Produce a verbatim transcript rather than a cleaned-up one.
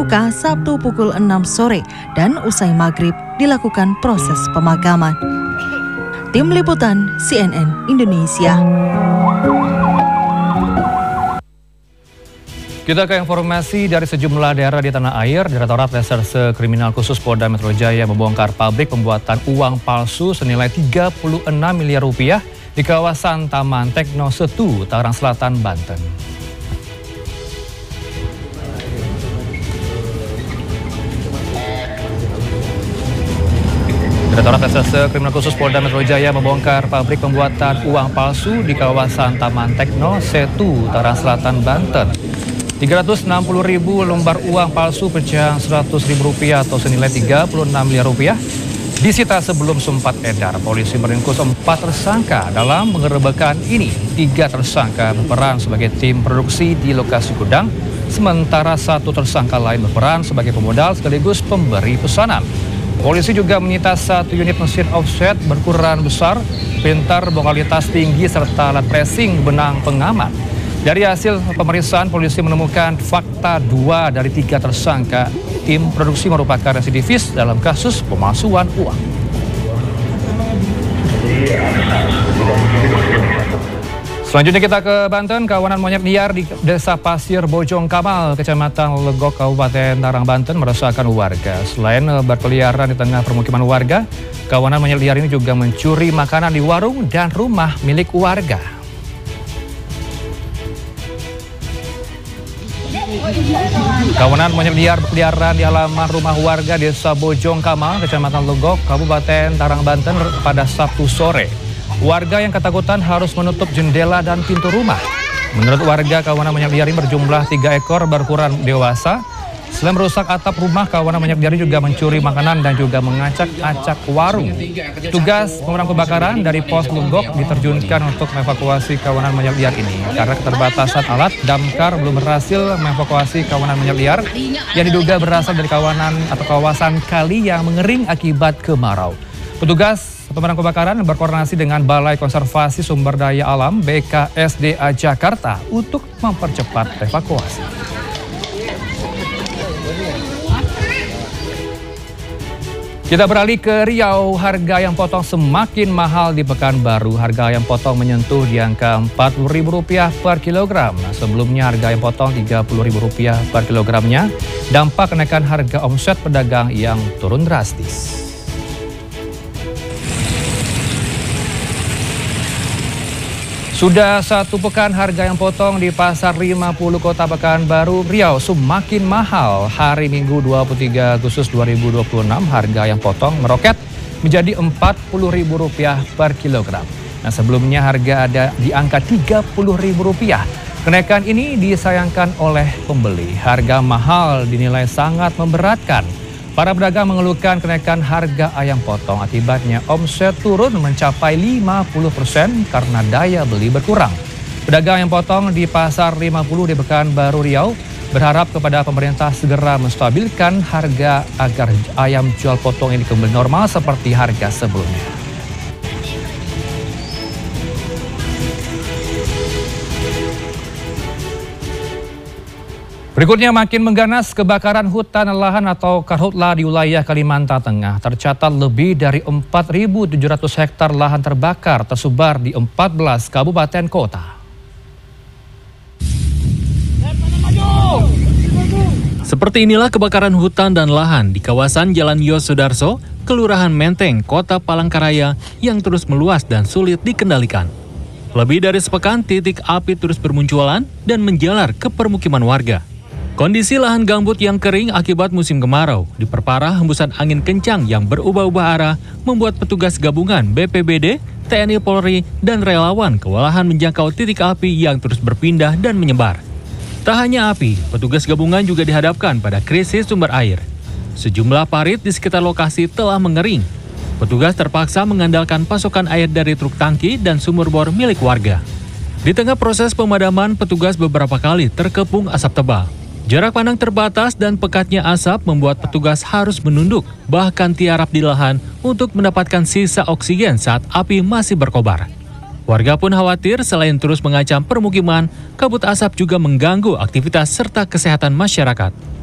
Loka Sabtu pukul enam sore dan usai maghrib dilakukan proses pemakaman. Tim Liputan C N N Indonesia. Kita ke informasi dari sejumlah daerah di tanah air. Direktorat Reserse Kriminal Khusus Polda Metro Jaya membongkar pabrik pembuatan uang palsu senilai tiga puluh enam miliar rupiah di kawasan Taman Tekno Setu, Tangerang Selatan, Banten. Direktorat Reserse Kriminal Khusus Polda Metro Jaya membongkar pabrik pembuatan uang palsu di kawasan Taman Tekno Setu, Tangerang Selatan, Banten. tiga ratus enam puluh ribu lembar uang palsu pecahan seratus ribu rupiah atau senilai tiga puluh enam miliar rupiah disita sebelum sempat edar. Polisi meringkus empat tersangka dalam penggerebekan ini. Tiga tersangka berperan sebagai tim produksi di lokasi gudang, sementara satu tersangka lain berperan sebagai pemodal sekaligus pemberi pesanan. Polisi juga menyita satu unit mesin offset berukuran besar, printer berkualitas tinggi serta alat pressing benang pengaman. Dari hasil pemeriksaan, polisi menemukan fakta dua dari tiga tersangka tim produksi merupakan residivis dalam kasus pemalsuan uang. Selanjutnya kita ke Banten. Kawanan monyet liar di Desa Pasir Bojong Kamal, Kecamatan Legok, Kabupaten Tangerang, Banten meresahkan warga. Selain berkeliaran di tengah permukiman warga, kawanan monyet liar ini juga mencuri makanan di warung dan rumah milik warga. Kawanan monyet liar berkeliaran di halaman rumah warga Desa Bojong Kamal, Kecamatan Legok, Kabupaten Tangerang, Banten pada Sabtu sore. Warga yang ketakutan harus menutup jendela dan pintu rumah. Menurut warga, kawanan monyet liar ini berjumlah tiga ekor berukuran dewasa. Selain merusak atap rumah, kawanan monyet liar juga mencuri makanan dan juga mengacak-acak warung. Tugas pemadam kebakaran dari Pos Legok diterjunkan untuk mengevakuasi kawanan monyet liar ini. Karena keterbatasan alat, damkar belum berhasil mengevakuasi kawanan monyet liar yang diduga berasal dari kawanan atau kawasan kali yang mengering akibat kemarau. Petugas pemadam kebakaran berkoordinasi dengan Balai Konservasi Sumber Daya Alam B K S D A Jakarta untuk mempercepat evakuasi. Kita beralih ke Riau. Harga ayam potong semakin mahal di Pekanbaru. Harga ayam potong menyentuh di angka empat puluh ribu rupiah per kilogram. Nah, sebelumnya harga ayam potong tiga puluh ribu rupiah per kilogramnya. Dampak kenaikan harga omset pedagang yang turun drastis. Sudah satu pekan harga ayam potong di Pasar lima puluh Kota Pekanbaru, Riau semakin mahal. Hari Minggu dua puluh tiga Agustus dua ribu dua puluh enam harga ayam potong meroket menjadi empat puluh ribu rupiah per kilogram. Nah, sebelumnya harga ada di angka tiga puluh ribu rupiah. Kenaikan ini disayangkan oleh pembeli. Harga mahal dinilai sangat memberatkan. Para pedagang mengeluhkan kenaikan harga ayam potong. Akibatnya omset turun mencapai lima puluh persen karena daya beli berkurang. Pedagang ayam potong di Pasar lima puluh di Pekanbaru, Riau berharap kepada pemerintah segera menstabilkan harga agar ayam jual potong ini kembali normal seperti harga sebelumnya. Berikutnya, makin mengganas kebakaran hutan lahan atau karhutla di wilayah Kalimantan Tengah. Tercatat lebih dari empat ribu tujuh ratus hektar lahan terbakar tersebar di empat belas kabupaten kota. Seperti inilah kebakaran hutan dan lahan di kawasan Jalan Yosudarso, Kelurahan Menteng, Kota Palangkaraya yang terus meluas dan sulit dikendalikan. Lebih dari sepekan titik api terus bermunculan dan menjalar ke permukiman warga. Kondisi lahan gambut yang kering akibat musim kemarau diperparah hembusan angin kencang yang berubah-ubah arah membuat petugas gabungan B P B D, T N I Polri, dan relawan kewalahan menjangkau titik api yang terus berpindah dan menyebar. Tak hanya api, petugas gabungan juga dihadapkan pada krisis sumber air. Sejumlah parit di sekitar lokasi telah mengering. Petugas terpaksa mengandalkan pasokan air dari truk tangki dan sumur bor milik warga. Di tengah proses pemadaman, petugas beberapa kali terkepung asap tebal. Jarak pandang terbatas dan pekatnya asap membuat petugas harus menunduk, bahkan tiarap di lahan untuk mendapatkan sisa oksigen saat api masih berkobar. Warga pun khawatir selain terus mengancam permukiman, kabut asap juga mengganggu aktivitas serta kesehatan masyarakat.